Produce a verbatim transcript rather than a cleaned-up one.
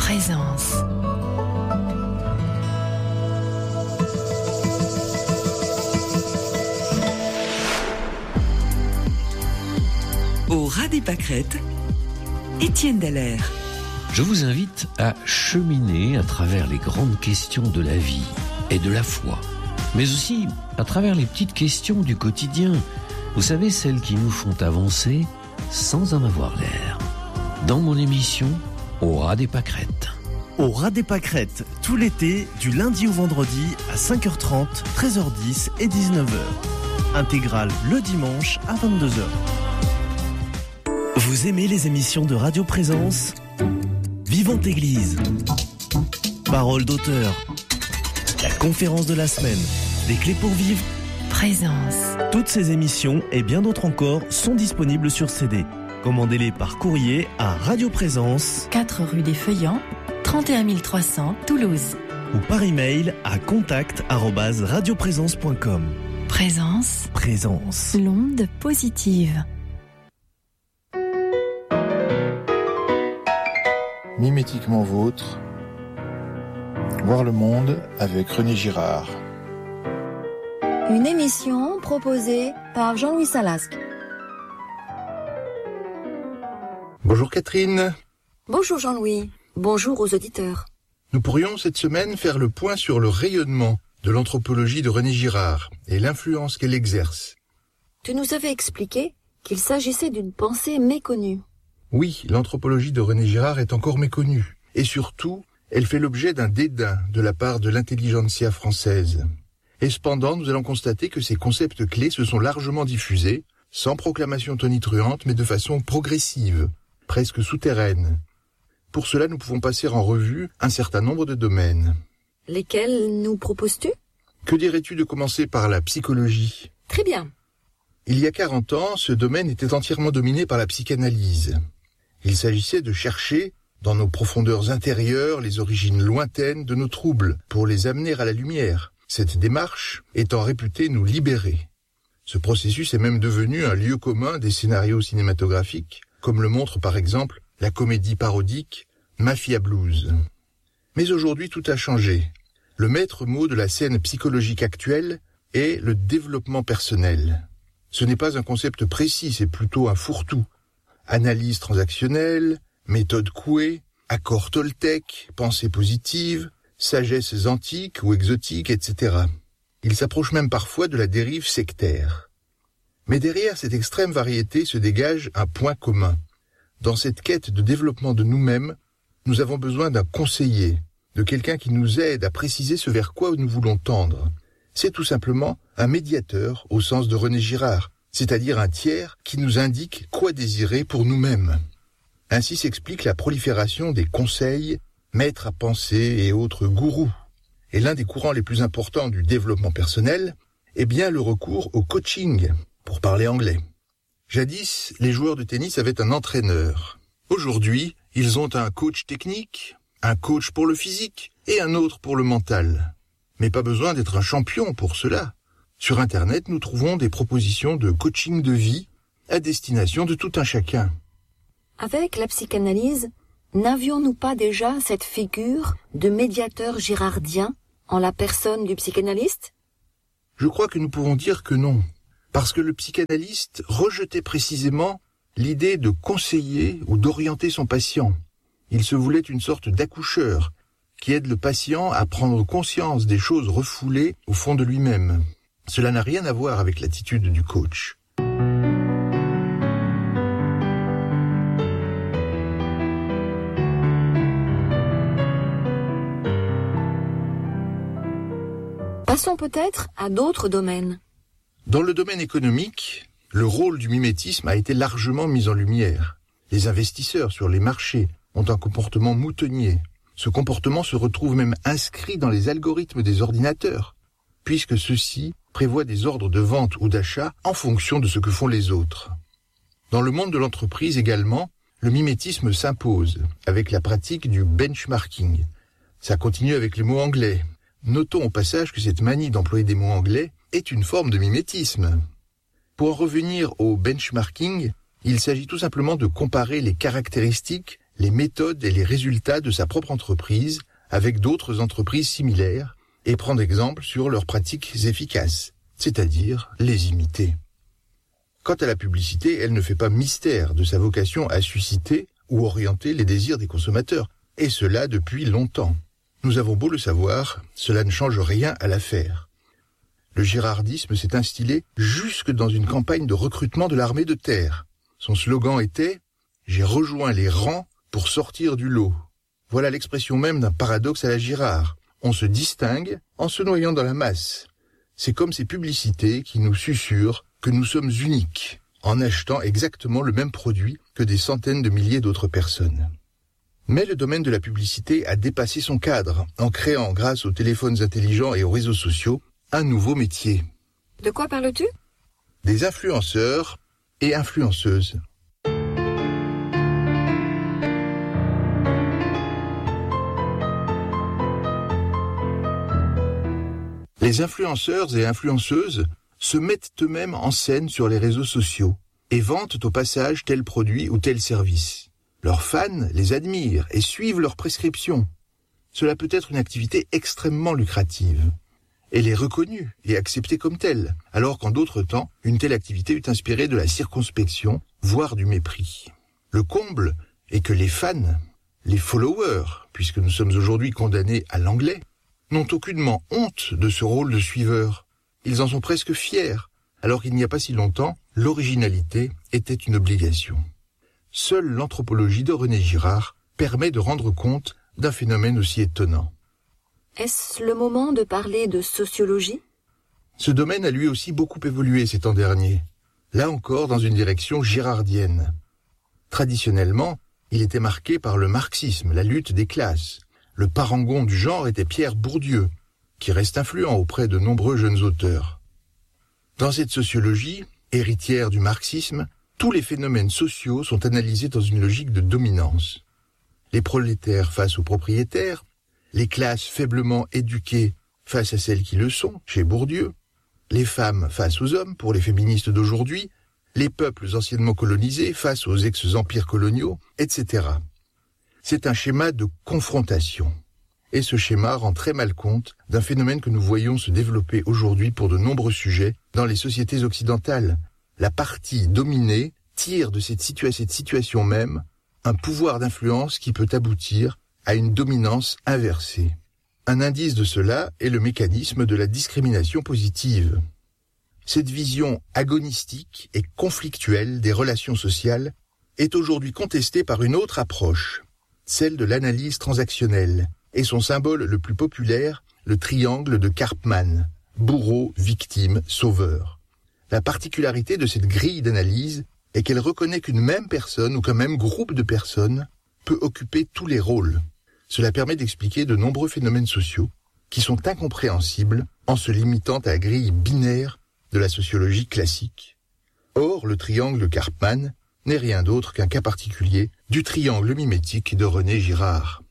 Présence. Au ras des pâquerettes, Étienne Dallaire. Je vous invite à cheminer à travers les grandes questions de la vie et de la foi, mais aussi à travers les petites questions du quotidien. Vous savez, celles qui nous font avancer sans en avoir l'air. Dans mon émission, Au ras des pâquerettes. Au ras des pâquerettes, tout l'été, du lundi au vendredi à cinq heures trente, treize heures dix et dix-neuf heures. Intégrale le dimanche à vingt-deux heures. Vous aimez les émissions de Radio Présence ? Vivante Église, Parole d'auteur, la conférence de la semaine, des clés pour vivre, Présence. Toutes ces émissions et bien d'autres encore sont disponibles sur C D. Commandez-les par courrier à Radio Présence, quatre rue des Feuillants, trente et un mille trois cents, Toulouse. Ou par email à contact arobase radioprésence point com. Présence. Présence. L'onde positive. Mimétiquement vôtre, voir le monde avec René Girard. Une émission proposée par Jean-Louis Salasque. Bonjour Catherine. Bonjour Jean-Louis. Bonjour aux auditeurs. Nous pourrions cette semaine faire le point sur le rayonnement de l'anthropologie de René Girard et l'influence qu'elle exerce. Tu nous avais expliqué qu'il s'agissait d'une pensée méconnue. Oui, l'anthropologie de René Girard est encore méconnue. Et surtout, elle fait l'objet d'un dédain de la part de l'intelligentsia française. Et cependant, nous allons constater que ces concepts clés se sont largement diffusés, sans proclamation tonitruante, mais de façon progressive, presque souterraine. Pour cela, nous pouvons passer en revue un certain nombre de domaines. Lesquels nous proposes-tu ? Que dirais-tu de commencer par la psychologie ? Très bien. Il y a quarante ans, ce domaine était entièrement dominé par la psychanalyse. Il s'agissait de chercher, dans nos profondeurs intérieures, les origines lointaines de nos troubles, pour les amener à la lumière, cette démarche étant réputée nous libérer. Ce processus est même devenu un lieu commun des scénarios cinématographiques, comme le montre par exemple la comédie parodique Mafia Blues. Mais aujourd'hui, tout a changé. Le maître mot de la scène psychologique actuelle est le développement personnel. Ce n'est pas un concept précis, c'est plutôt un fourre-tout. Analyse transactionnelle, méthode Coué, accord Toltec, pensée positive, sagesse antique ou exotique, et cetera. Il s'approche même parfois de la dérive sectaire. Mais derrière cette extrême variété se dégage un point commun. Dans cette quête de développement de nous-mêmes, nous avons besoin d'un conseiller, de quelqu'un qui nous aide à préciser ce vers quoi nous voulons tendre. C'est tout simplement un médiateur au sens de René Girard, c'est-à-dire un tiers qui nous indique quoi désirer pour nous-mêmes. Ainsi s'explique la prolifération des conseils, maîtres à penser et autres gourous. Et l'un des courants les plus importants du développement personnel est bien le recours au coaching, pour parler anglais. Jadis, les joueurs de tennis avaient un entraîneur. Aujourd'hui, ils ont un coach technique, un coach pour le physique et un autre pour le mental. Mais pas besoin d'être un champion pour cela. Sur Internet, nous trouvons des propositions de coaching de vie à destination de tout un chacun. Avec la psychanalyse, n'avions-nous pas déjà cette figure de médiateur girardien en la personne du psychanalyste ? Je crois que nous pouvons dire que non, parce que le psychanalyste rejetait précisément l'idée de conseiller ou d'orienter son patient. Il se voulait une sorte d'accoucheur qui aide le patient à prendre conscience des choses refoulées au fond de lui-même. Cela n'a rien à voir avec l'attitude du coach. Passons peut-être à d'autres domaines. Dans le domaine économique, le rôle du mimétisme a été largement mis en lumière. Les investisseurs sur les marchés ont un comportement moutonnier. Ce comportement se retrouve même inscrit dans les algorithmes des ordinateurs, puisque ceux-ci prévoient des ordres de vente ou d'achat en fonction de ce que font les autres. Dans le monde de l'entreprise également, le mimétisme s'impose avec la pratique du benchmarking. Ça continue avec les mots anglais. Notons au passage que cette manie d'employer des mots anglais est une forme de mimétisme. Pour en revenir au benchmarking, il s'agit tout simplement de comparer les caractéristiques les méthodes et les résultats de sa propre entreprise avec d'autres entreprises similaires et prendre exemple sur leurs pratiques efficaces, c'est-à-dire les imiter. Quant à la publicité, elle ne fait pas mystère de sa vocation à susciter ou orienter les désirs des consommateurs, et cela depuis longtemps. Nous avons beau le savoir, cela ne change rien à l'affaire. Le girardisme s'est instillé jusque dans une campagne de recrutement de l'armée de terre. Son slogan était « J'ai rejoint les rangs pour sortir du lot ». Voilà l'expression même d'un paradoxe à la Girard. On se distingue en se noyant dans la masse. C'est comme ces publicités qui nous susurrent que nous sommes uniques, en achetant exactement le même produit que des centaines de milliers d'autres personnes. Mais le domaine de la publicité a dépassé son cadre, en créant, grâce aux téléphones intelligents et aux réseaux sociaux, un nouveau métier. De quoi parles-tu ? Des influenceurs et influenceuses. Les influenceurs et influenceuses se mettent eux-mêmes en scène sur les réseaux sociaux et vantent au passage tel produit ou tel service. Leurs fans les admirent et suivent leurs prescriptions. Cela peut être une activité extrêmement lucrative. Elle est reconnue et acceptée comme telle, alors qu'en d'autres temps, une telle activité eût inspiré de la circonspection, voire du mépris. Le comble est que les fans, les followers, puisque nous sommes aujourd'hui condamnés à l'anglais, n'ont aucunement honte de ce rôle de suiveur. Ils en sont presque fiers, alors qu'il n'y a pas si longtemps, l'originalité était une obligation. Seule l'anthropologie de René Girard permet de rendre compte d'un phénomène aussi étonnant. Est-ce le moment de parler de sociologie ? Ce domaine a lui aussi beaucoup évolué ces temps derniers, là encore dans une direction girardienne. Traditionnellement, il était marqué par le marxisme, la lutte des classes. Le parangon du genre était Pierre Bourdieu, qui reste influent auprès de nombreux jeunes auteurs. Dans cette sociologie, héritière du marxisme, tous les phénomènes sociaux sont analysés dans une logique de dominance. Les prolétaires face aux propriétaires, les classes faiblement éduquées face à celles qui le sont, chez Bourdieu, les femmes face aux hommes, pour les féministes d'aujourd'hui, les peuples anciennement colonisés face aux ex-empires coloniaux, et cetera. C'est un schéma de confrontation. Et ce schéma rend très mal compte d'un phénomène que nous voyons se développer aujourd'hui pour de nombreux sujets dans les sociétés occidentales. La partie dominée tire de cette, situa- cette situation même un pouvoir d'influence qui peut aboutir à une dominance inversée. Un indice de cela est le mécanisme de la discrimination positive. Cette vision agonistique et conflictuelle des relations sociales est aujourd'hui contestée par une autre approche, celle de l'analyse transactionnelle, et son symbole le plus populaire, le triangle de Karpman, bourreau, victime, sauveur. La particularité de cette grille d'analyse est qu'elle reconnaît qu'une même personne ou qu'un même groupe de personnes peut occuper tous les rôles. Cela permet d'expliquer de nombreux phénomènes sociaux qui sont incompréhensibles en se limitant à la grille binaire de la sociologie classique. Or, le triangle de Karpman n'est rien d'autre qu'un cas particulier du triangle mimétique de René Girard.